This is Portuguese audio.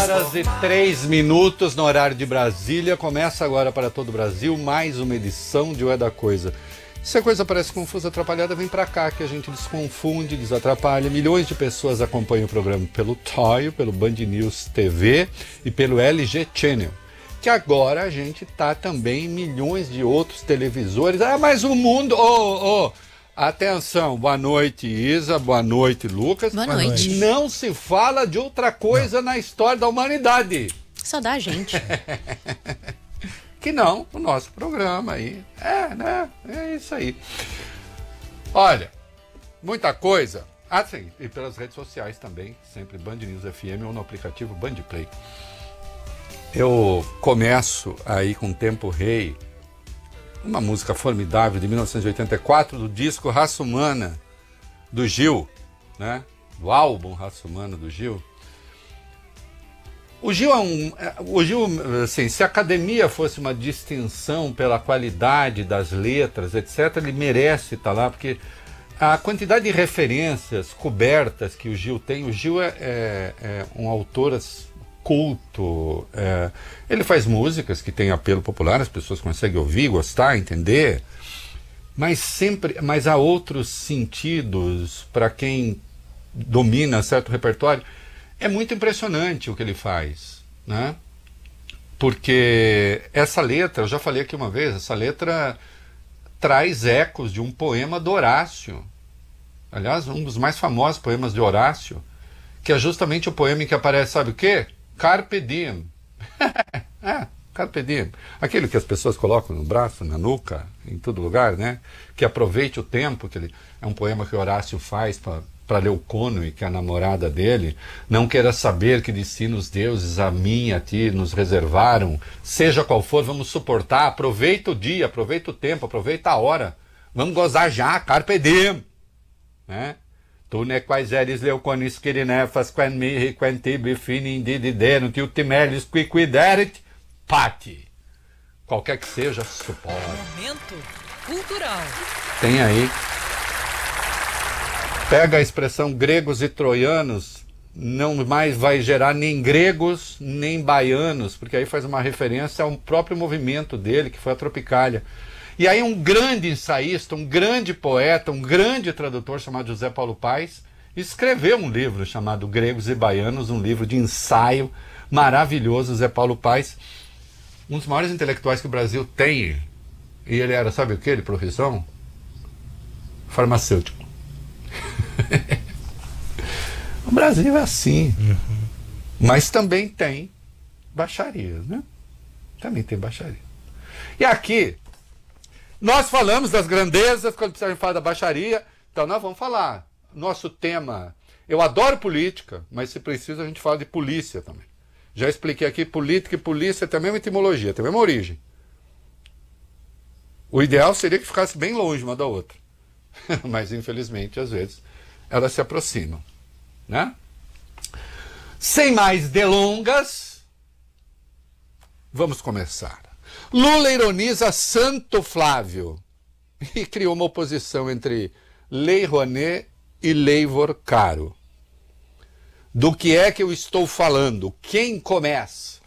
6h03 no horário de Brasília. Começa agora para todo o Brasil mais uma edição de O É da Coisa. Se a coisa parece confusa, atrapalhada, vem pra cá que a gente desconfunde, desatrapalha. Milhões de pessoas acompanham o programa pelo TOI, pelo Band News TV e pelo LG Channel. Que agora a gente tá também em milhões de outros televisores. Ah, mas o mundo... Atenção, boa noite Isa, boa noite Lucas. Boa noite. Não se fala de outra coisa na história da humanidade. Só dá a gente. Que não o nosso programa aí. Né? É isso aí. Olha, muita coisa. Ah, sim, e pelas redes sociais também, sempre Band News FM ou no aplicativo Band Play. Eu começo aí com Tempo Rei, uma música formidável de 1984 do disco Raça Humana do Gil, né? Do álbum Raça Humana do Gil. O Gil assim, se a academia fosse uma distinção pela qualidade das letras, etc., ele merece estar lá, porque a quantidade de referências cobertas que o Gil tem, o Gil é um autor culto, ele faz músicas que têm apelo popular, as pessoas conseguem ouvir, gostar, entender, mas há outros sentidos para quem domina certo repertório. É muito impressionante o que ele faz, né? Porque essa letra, eu já falei aqui uma vez, essa letra traz ecos de um poema do Horácio. Aliás, um dos mais famosos poemas de Horácio, que é justamente o poema em que aparece, sabe o quê? Carpe diem. Carpe diem. Aquele que as pessoas colocam no braço, na nuca, em todo lugar, né? Que aproveite o tempo, que ele... é um poema que Horácio faz para Leucônio, que é a namorada dele. Não queira saber que destino os deuses a mim e a ti nos reservaram. Seja qual for, vamos suportar. Aproveita o dia, aproveita o tempo, aproveita a hora. Vamos gozar já, carpe diem. Né? Tu ne quais eres Leuconis quirinefas, quen mihi, quen tibi fini indididerunt, ultimelis quiquiderit, pati. Qualquer que seja, suporte. Momento cultural. Tem aí. Pega a expressão gregos e troianos, não mais vai gerar nem gregos, nem baianos, porque aí faz uma referência ao próprio movimento dele, que foi a Tropicália. E aí um grande ensaísta, um grande poeta, um grande tradutor chamado José Paulo Paes, escreveu um livro chamado Gregos e Baianos, um livro de ensaio maravilhoso. José Paulo Paes, um dos maiores intelectuais que o Brasil tem. E ele era, sabe o que, de profissão? Farmacêutico. O Brasil é assim. Mas também tem baixarias, né? Também tem baixaria. E aqui... nós falamos das grandezas quando precisamos falar da baixaria, então nós vamos falar. Nosso tema, eu adoro política, mas se precisa a gente fala de polícia também. Já expliquei aqui, política e polícia tem a mesma etimologia, tem a mesma origem. O ideal seria que ficasse bem longe uma da outra. Mas infelizmente, às vezes, elas se aproximam. Né? Sem mais delongas, vamos começar. Lula ironiza Santo Flávio e criou uma oposição entre Lei Rouanet e Lei Vorcaro. Do que é que eu estou falando? Quem começa?